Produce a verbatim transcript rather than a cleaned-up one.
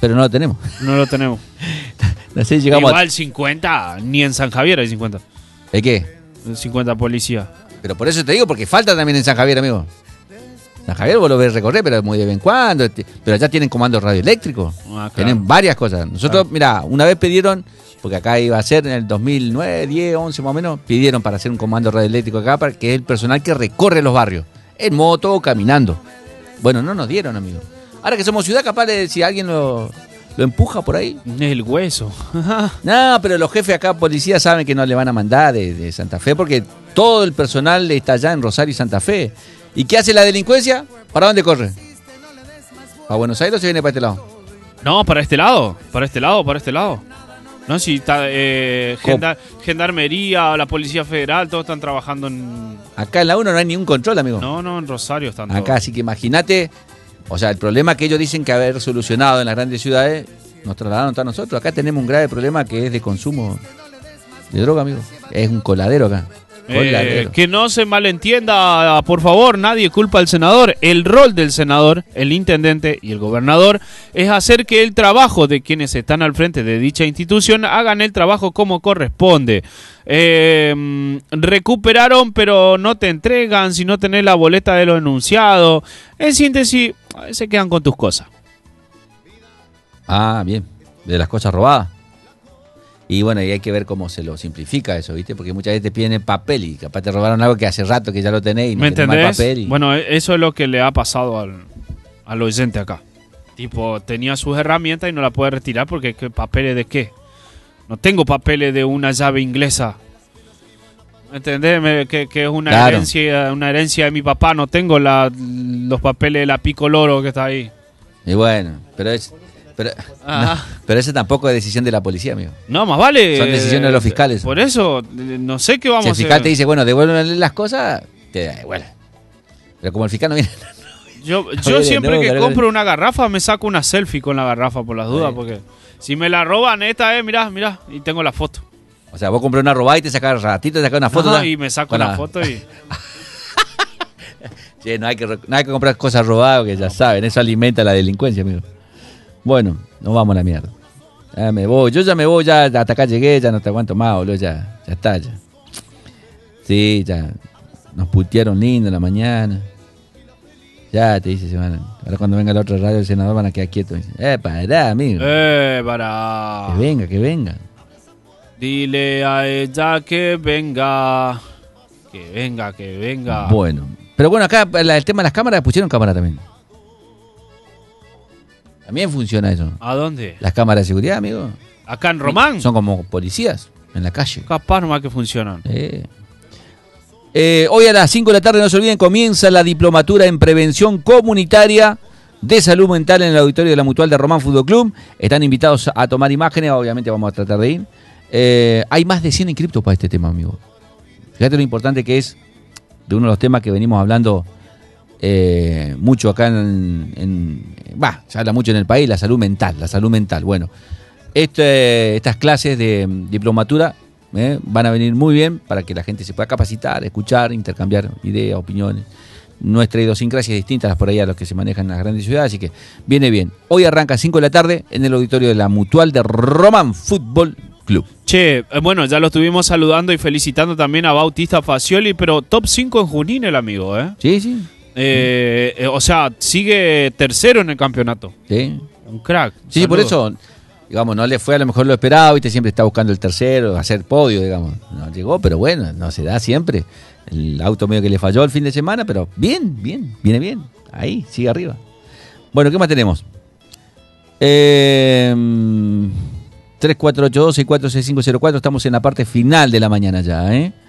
Pero no lo tenemos. No lo tenemos. No sé, llegamos Igual a... cincuenta, ni en San Javier hay cincuenta. ¿De qué? cincuenta policías. Pero por eso te digo, porque falta también en San Javier, amigo. San Javier vos lo ves recorrer, pero muy de vez en cuando. Pero allá tienen comando radioeléctrico. Ah, claro. Tienen varias cosas. Nosotros, Claro. mirá, una vez pidieron, porque acá iba a ser en el dos mil nueve, diez, once más o menos, pidieron para hacer un comando radioeléctrico acá, para que es el personal que recorre los barrios, en moto o caminando. Bueno, no nos dieron, amigo. Ahora que somos ciudad, capaz de si alguien lo, lo empuja por ahí. Es el hueso. No, pero los jefes acá, policías, saben que no le van a mandar de, de Santa Fe, porque todo el personal está allá en Rosario y Santa Fe. ¿Y qué hace la delincuencia? ¿Para dónde corre? ¿A Buenos Aires o se viene para este lado? No, para este lado. Para este lado, para este lado. No, si está eh, genda- Gendarmería, la Policía Federal, todos están trabajando en... Acá en la uno no hay ningún control, amigo. No, no, en Rosario están Acá, todos. así que imagínate, o sea, el problema que ellos dicen que haber solucionado en las grandes ciudades, nos trasladaron a nosotros. Acá tenemos un grave problema que es de consumo de droga, amigo. Es un coladero acá. Eh, que no se malentienda, por favor, nadie culpa al senador. El rol del senador, el intendente y el gobernador es hacer que el trabajo de quienes están al frente de dicha institución hagan el trabajo como corresponde. Eh, recuperaron, pero no te entregan si no tenés la boleta de lo enunciado. En síntesis, se quedan con tus cosas. Ah, bien. De las cosas robadas. Y bueno, y hay que ver cómo se lo simplifica eso, ¿viste? Porque muchas veces te piden el papel y capaz te robaron algo que hace rato que ya lo tenés y no ¿Me tenés más entendés? papel. Y... Bueno, eso es lo que le ha pasado al, al oyente acá. Tipo, tenía sus herramientas y no la puede retirar porque ¿qué papeles de qué? No tengo papeles de una llave inglesa. ¿Me entendés? Me- que, que es una Claro. herencia, una herencia de mi papá. No tengo la, los papeles de la Pico Loro que está ahí. y bueno, pero es... Pero, Ah. no, pero eso tampoco es decisión de la policía, amigo. No, más vale. Son decisiones de los fiscales. Por eso, eh, no sé qué vamos Si el a fiscal hacer. te dice, bueno, devuélveme las cosas, te da igual. Pero como el fiscal no viene... Yo, Oye, yo siempre no, que pero- compro una garrafa me saco una selfie con la garrafa por las dudas, Sí. porque si me la roban esta, eh, mirá, mirá, y tengo la foto. O sea, vos compré una robada y te sacás ratito, te sacás una foto. Ajá, ¿no? y me saco Con la la- foto y... Sí, no hay que, no hay que comprar cosas robadas, que ya saben, eso alimenta la delincuencia, amigo. Bueno, nos vamos a la mierda. Ya me voy, yo ya me voy, ya hasta acá llegué, ya no te aguanto más, boludo, ya, ya está, ya. Sí, ya, nos putearon lindo en la mañana. Ya, te dice, se van, ahora cuando venga la otra radio del senador van a quedar quietos. Dice, eh, pará, amigo, Eh, para... que venga, que venga. Dile a ella que venga, que venga, que venga. Bueno, pero bueno, acá la- el tema de las cámaras, pusieron cámara también. También funciona eso. ¿A dónde? Las cámaras de seguridad, amigo. Acá en Román. Son como policías en la calle. Capaz nomás que funcionan. Eh. Eh, hoy a las cinco de la tarde, no se olviden, comienza la diplomatura en prevención comunitaria de salud mental en el auditorio de la Mutual de Román Fútbol Club. Están invitados a tomar imágenes, obviamente vamos a tratar de ir. Eh, hay más de cien inscriptos para este tema, amigo. Fíjate lo importante que es de uno de los temas que venimos hablando eh, mucho acá en... en bah, se habla mucho en el país, la salud mental, la salud mental. Bueno, este, estas clases de mm, diplomatura eh, van a venir muy bien para que la gente se pueda capacitar, escuchar, intercambiar ideas, opiniones. Nuestra idiosincrasia es distinta a las por ahí a los que se manejan en las grandes ciudades, así que viene bien. Hoy arranca a cinco de la tarde en el auditorio de la Mutual de Román Fútbol Club. Che, eh, bueno, ya lo estuvimos saludando y felicitando también a Bautista Facioli, pero top cinco en Junín el amigo, ¿eh? Sí, sí. Eh, eh, o sea, sigue tercero en el campeonato. Sí, Un crack. sí, sí, por Saludos. eso, digamos, no le fue a lo mejor lo esperado, ¿viste? Siempre está buscando el tercero, hacer podio, digamos. No llegó, pero bueno, no se da siempre. El auto medio que le falló el fin de semana, pero bien, bien, viene bien. Ahí, sigue arriba. Bueno, ¿qué más tenemos? Eh, tres cuatro ocho dos, seis cuatro seis cinco cero cuatro, estamos en la parte final de la mañana ya, ¿eh?